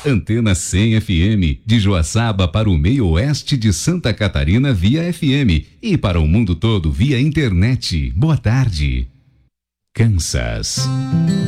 Antena 100 FM, de Joaçaba para o meio oeste de Santa Catarina via FM e para o mundo todo via internet. Boa tarde. Kansas.